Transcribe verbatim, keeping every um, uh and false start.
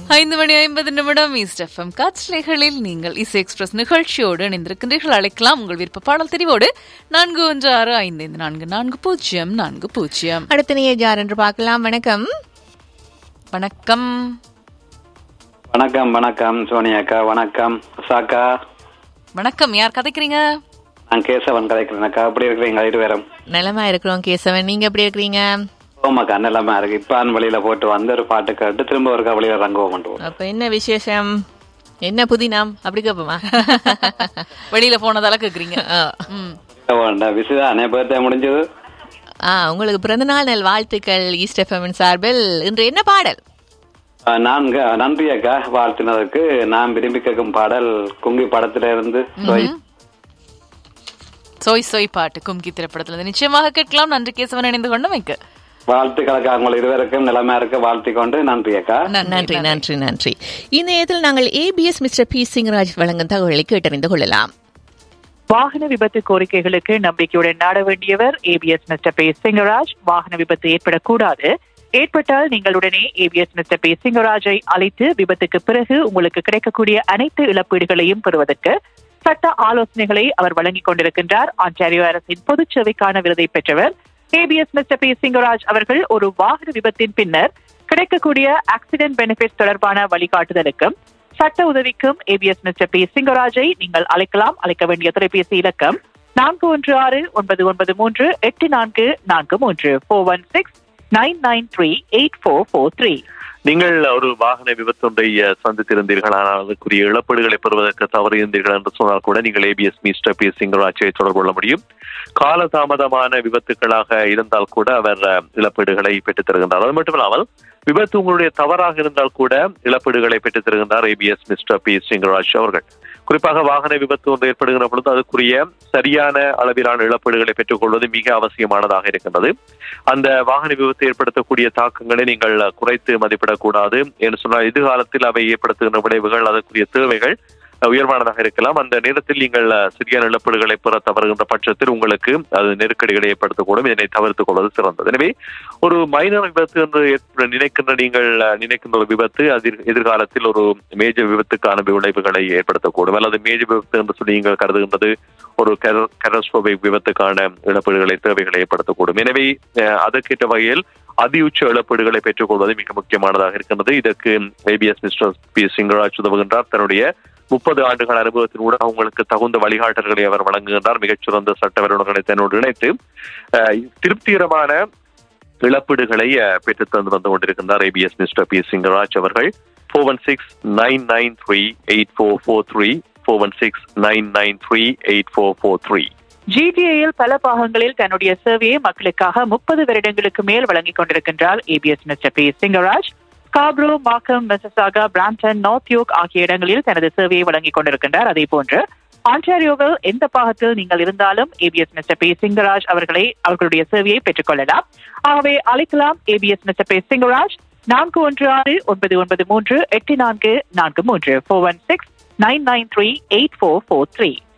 ஐந்து மணி ஐம்பது நிமிடம் ஈஸ்ட் எஃப்எம் காட்சிகளில் நீங்கள் இசை எக்ஸ்பிரஸ் நிகழ்ச்சியோடு இணைந்திருக்கின்றீர்கள். அழைக்கலாம் உங்கள் விருப்ப பாடல் தெரிவோடு நான்கு ஒன்று ஆறு ஐந்து ஐந்து நான்கு நான்கு பூஜ்ஜியம் நான்கு பூஜ்ஜியம். அடுத்த நீ யார் என்று பார்க்கலாம். வணக்கம் வணக்கம் வணக்கம் வணக்கம் சோனியாக்கா. வணக்கம் சாக்கா. வணக்கம். யார் கதைக்கிறீங்க? நான் கேசவன் கதைக்கிறேன் அக்கா. எப்படி இருக்கிறீங்க? இது வேற நலமா இருக்கிறோம் கேசவன், நீங்க எப்படி இருக்கிறீங்க? ஓமாக்கா நிலமா இருக்கு. இப்பான் வழியில போட்டு வந்து ஒரு பாட்டு கேட்டு திரும்ப ஒரு கவலையில ரங்குவோம் கொண்டு. அப்ப என்ன விசேஷம், என்ன புதினம் அப்படி கேப்பமா? வெளியில போனதால கேக்குறீங்க? விசுதானே பர்த்டே முடிஞ்சது. ஆஹ் உங்களுக்கு பிறந்த நாள் நல் வாழ்த்துக்கள் ஈஸ்ட் எஃப்எம் சார்பில். இன்று என்ன பாடல்? நான் நன்றி அக்கா வாழ்த்தினதுக்கு. நான் விரும்பி கேட்கும் பாடல் குங்கி படத்துல இருந்து சோய் சோய் பாட்டு கும்கி திரைப்படத்துல நிச்சயமாக கேட்கலாம். நன்றி கேசவன், இணைந்து கொண்டு வைக்க வாழ்த்துக்களுக்கு. அவங்களை இருவருக்கும் நிலைமையா இருக்க வாழ்த்தி கொண்டு நன்றி அக்கா. நன்றி நன்றி நன்றி. இந்த நேரத்தில் நாங்கள் ஏபிஎஸ் மிஸ்டர் பி சிங்கராஜ் வழங்கும் தகவல்களை கேட்டறிந்து கொள்ளலாம். வாகன விபத்து கோரிக்கைகளுக்கு நம்பிக்கையுடன் நாட வேண்டியவர் ஏபிஎஸ் மிஸ்டர் பி சிங்கராஜ். வாகன விபத்து ஏற்படக்கூடாது, ஏற்பட்டால் நீங்கள் உடனே ஏபிஎஸ் மிஸ்டர் பி சிங்கராஜை அழைத்து விபத்துக்கு பிறகு உங்களுக்கு கிடைக்கக்கூடிய அனைத்து இழப்பீடுகளையும் பெறுவதற்கு சட்ட ஆலோசனைகளை அவர் வழங்கிக் கொண்டிருக்கின்றார். ஆன்டாரியோ அரசின் பொது சேவைக்கான விருதை பெற்றவர் ஏபிஎஸ் மிஸ்டர் பி சிங்கராஜ் அவர்கள். ஒரு வாகன விபத்தின் பின்னர் கிடைக்கக்கூடிய ஆக்சிடென்ட் பெனிஃபிட் தொடர்பான வழிகாட்டுதலுக்கும் சட்ட உதவிக்கும் ஏபிஎஸ் மிஸ்டர் பி சிங்கராஜை நீங்கள் அழைக்கலாம். அழைக்க வேண்டிய தொலைபேசி இலக்கம் நான்கு ஒன்று ஆறு ஒன்பது ஒன்பது மூன்று எட்டு நான்கு நான்கு மூன்று four one six nine nine three eight four four three. நீங்கள் ஒரு வாகன விபத்தொன்றை சந்தித்திருந்தீர்கள், ஆனால் அதற்குரிய இழப்பீடுகளை பெறுவதற்கு தவறியிருந்தீர்கள் என்று சொன்னால் கூட நீங்கள் ஏபிஎஸ் மிஸ்டர் பி சிங்கராஜை தொடர்பு கொள்ள முடியும். காலதாமதமான விபத்துக்களாக இருந்தால் கூட அவர் இழப்பீடுகளை பெற்றுத் தருகின்றார். அது மட்டுமில்லாமல் விபத்து உங்களுடைய தவறாக இருந்தால் கூட இழப்பீடுகளை பெற்றுத் தருகின்றார் ஏபிஎஸ் மிஸ்டர் பி சிங்கராஜ் அவர்கள். குறிப்பாக வாகன விபத்து ஒன்று ஏற்படுகிற பொழுது அதுக்குரிய சரியான அளவிலான இழப்பீடுகளை பெற்றுக் கொள்வது மிக அவசியமானதாக இருக்கின்றது. அந்த வாகன விபத்து ஏற்படுத்தக்கூடிய தாக்கங்களை நீங்கள் குறைத்து மதிப்பிடக்கூடாது என்று சொன்னால் எதிர்காலத்தில் அவை ஏற்படுத்துகின்ற விளைவுகள் அதற்குரிய தேவைகள் உயர்வானதாக இருக்கலாம். அந்த நேரத்தில் நீங்கள் சரியான இழப்பீடுகளை பெற தவறுகின்ற பட்சத்தில் உங்களுக்கு அது நெருக்கடிகளை ஏற்படுத்தக்கூடும். இதனை தவிர்த்துக் கொள்வது சிறந்தது. எனவே ஒரு மைனர் விபத்து என்று நினைக்கின்ற நீங்கள் நினைக்கின்ற ஒரு விபத்து அது எதிர்காலத்தில் ஒரு மேஜர் விபத்துக்கான விளைவுகளை ஏற்படுத்தக்கூடும். அல்லது மேஜர் விபத்து என்று சொல்லி நீங்கள் கருதுகின்றது ஒரு கேட்டாஸ்ட்ரோபிக் விபத்துக்கான இழப்பீடுகளை தேவைகளை ஏற்படுத்தக்கூடும். எனவே அதற்கேற்ற வகையில் அதி உச்ச இழப்பீடுகளை பெற்றுக் கொள்வது மிக முக்கியமானதாக இருக்கின்றது. இதற்கு ஏபிஎஸ் மிஸ்டர் பி சிங்கராஜ் உதவுகின்றார். தன்னுடைய முப்பது ஆண்டுகள் அனுபவத்தின் ஊடாக உங்களுக்கு தகுந்த வழிகாட்டல்களை அவர் வழங்குகின்றார். மிகச்சிறந்த சட்ட வல்லுநர்களை தன்னோடு இணைத்து திருப்திகரமான இழப்பீடுகளை பெற்றுத் தந்து வந்து கொண்டிருக்கின்றார் ஏபிஎஸ் மிஸ்டர் பி சிங்கராஜ் அவர்கள். Four one six nine nine three eight four four three four one six nine nine three eight four four three. ஜிடிஏயில் பல பாகங்களில் தன்னுடைய சேவையை மக்களுக்காக முப்பது வருடங்களுக்கு மேல் வழங்கிக் கொண்டிருக்கின்றார் ABS mister B Singaraj. Scarborough, மார்க்கம், மிசிசாகா, பிராம்டன், நார்த் யோர்க் ஆகிய இடங்களில் தனது சேவையை வழங்கிக் கொண்டிருக்கின்றார். அதே போன்று ஆன்டாரியோவில் எந்த பாகத்தில் நீங்கள் இருந்தாலும் ஏபிஎஸ் மிஸ்டர் பி சிங்கராஜ் அவர்களை அவர்களுடைய சேவையை பெற்றுக் கொள்ளலாம். ஆகவே அழைக்கலாம் ஏபிஎஸ் மிஸ்டர் பி சிங்கராஜ் நான்கு ஒன்று ஆறு ஒன்பது ஒன்பது மூன்று எட்டு நான்கு நான்கு மூன்று four one six nine nine three eight four four three.